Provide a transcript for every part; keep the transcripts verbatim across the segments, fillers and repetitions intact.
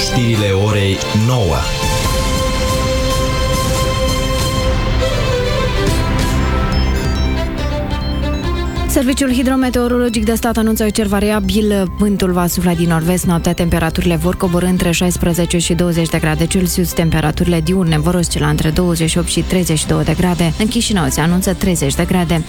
Știrile orei nouă. Serviciul hidrometeorologic de stat anunță cer variabil, vântul va sufla din nord-vest, noaptea temperaturile vor coborî între șaisprezece și douăzeci de grade Celsius, temperaturile diurne vor oscila între douăzeci și opt și treizeci și două de grade. În Chișinău se anunță treizeci de grade.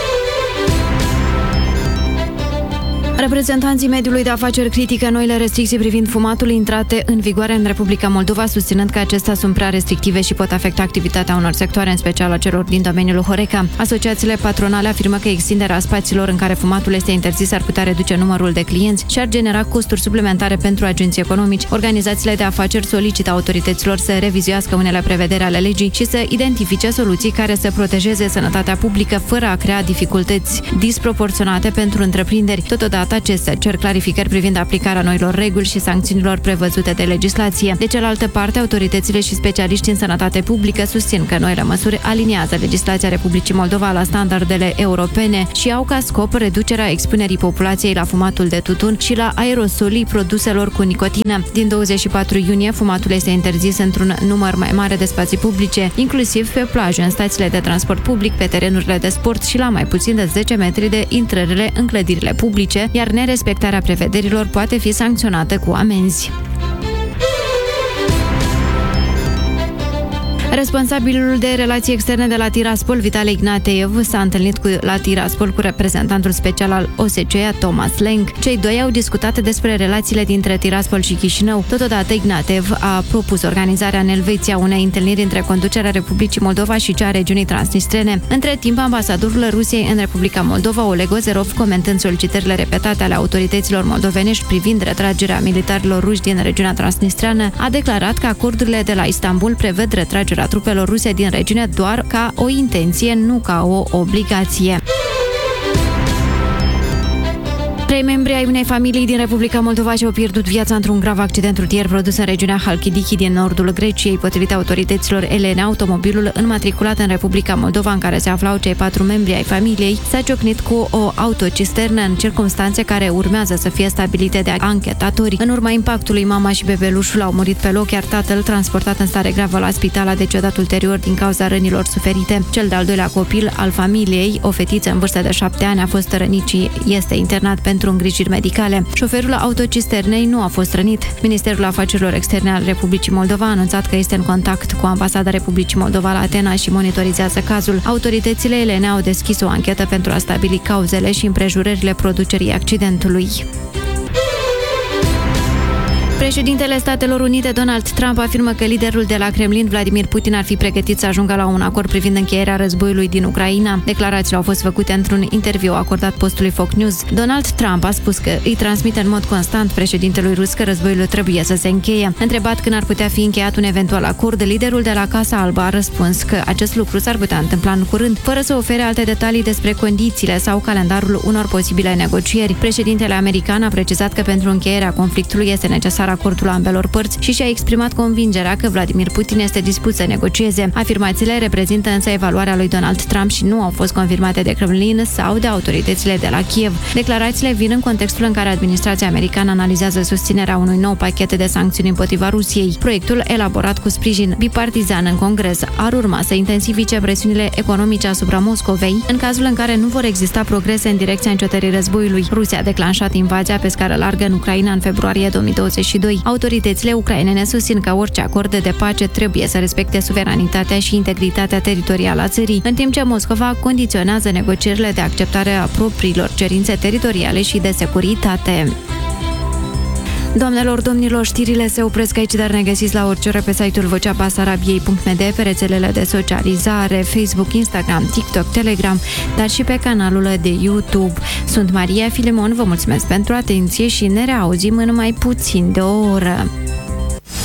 Reprezentanții mediului de afaceri critică noile restricții privind fumatul intrate în vigoare în Republica Moldova, susținând că acestea sunt prea restrictive și pot afecta activitatea unor sectoare, în special a celor din domeniul Horeca. Asociațiile patronale afirmă că extinderea spațiilor în care fumatul este interzis ar putea reduce numărul de clienți și ar genera costuri suplimentare pentru agenții economici. Organizațiile de afaceri solicită autorităților să revizuiască unele prevederi ale legii și să identifice soluții care să protejeze sănătatea publică fără a crea dificultăți disproporționate pentru întreprinderi. Totodată, acestea cer clarificări privind aplicarea noilor reguli și sancțiunilor prevăzute de legislație. De cealaltă parte, autoritățile și specialiștii în sănătate publică susțin că noile măsuri aliniază legislația Republicii Moldova la standardele europene și au ca scop reducerea expunerii populației la fumatul de tutun și la aerosolii produselor cu nicotină. Din douăzeci și patru iunie, fumatul este interzis într-un număr mai mare de spații publice, inclusiv pe plaje, în stațiile de transport public, pe terenurile de sport și la mai puțin de zece metri de intrările în clădirile publice, iar nerespectarea prevederilor poate fi sancționată cu amenzi. Responsabilul de relații externe de la Tiraspol, Vitale Ignateev, s-a întâlnit cu, la Tiraspol cu reprezentantul special al O S C E, Thomas Lenk. Cei doi au discutat despre relațiile dintre Tiraspol și Chișinău. Totodată, Ignateev a propus organizarea în Elveția unei întâlniri între conducerea Republicii Moldova și cea a regiunii transnistrene. Între timp, ambasadorul Rusiei în Republica Moldova, Oleg Ozerov, comentând solicitările repetate ale autorităților moldovenești privind retragerea militarilor ruși din regiunea transnistreană, a declarat că acordurile de la Istanbul prevăd retragerea trupelor ruse din regiune doar ca o intenție, nu ca o obligație. Trei membri ai unei familii din Republica Moldova și-au pierdut viața într-un grav accident rutier produs în regiunea Halkidiki din nordul Greciei. Potrivit autorităților elene, automobilul înmatriculat în Republica Moldova, în care se aflau cei patru membri ai familiei, s-a ciocnit cu o autocisternă în circumstanțe care urmează să fie stabilite de anchetatori. În urma impactului, mama și bebelușul au murit pe loc, iar tatăl, transportat în stare gravă la spital, a decedat ulterior din cauza rănilor suferite. Cel de-al doilea copil al familiei, o fetiță în vârstă de șapte ani, a fost rănit și este internat pentru îngrijiri medicale. Șoferul autocisternei nu a fost rănit. Ministerul Afacerilor Externe al Republicii Moldova a anunțat că este în contact cu Ambasada Republicii Moldova la Atena și monitorizează cazul. Autoritățile elene au deschis o anchetă pentru a stabili cauzele și împrejurările producerii accidentului. Președintele Statelor Unite, Donald Trump, afirmă că liderul de la Kremlin, Vladimir Putin, ar fi pregătit să ajungă la un acord privind încheierea războiului din Ucraina. Declarațiile au fost făcute într-un interviu acordat postului Fox News. Donald Trump a spus că îi transmite în mod constant președintelui rus că războiul trebuie să se încheie. Întrebat când ar putea fi încheiat un eventual acord, liderul de la Casa Albă a răspuns că acest lucru s-ar putea întâmpla în curând, fără să ofere alte detalii despre condițiile sau calendarul unor posibile negocieri. Președintele american a precizat că pentru încheierea conflictului este necesar acordul ambelor părți și și-a exprimat convingerea că Vladimir Putin este dispus să negocieze. Afirmațiile reprezintă însă evaluarea lui Donald Trump și nu au fost confirmate de Kremlin sau de autoritățile de la Kiev. Declarațiile vin în contextul în care administrația americană analizează susținerea unui nou pachet de sancțiuni împotriva Rusiei. Proiectul, elaborat cu sprijin bipartizan în Congres, ar urma să intensifice presiunile economice asupra Moscovei în cazul în care nu vor exista progrese în direcția încetării războiului. Rusia a declanșat invazia pe scară largă în Ucraina în februarie două mii douăzeci și doi. Autoritățile ucrainene susțin că orice acord de pace trebuie să respecte suveranitatea și integritatea teritorială a țării, în timp ce Moscova condiționează negocierile de acceptare a propriilor cerințe teritoriale și de securitate. Doamnelor, domnilor, știrile se opresc aici, dar ne găsiți la orice oră pe site-ul vocea basarabiei punct m d, pe rețelele de socializare, Facebook, Instagram, TikTok, Telegram, dar și pe canalul de YouTube. Sunt Maria Filimon, vă mulțumesc pentru atenție și ne reauzim în mai puțin de o oră.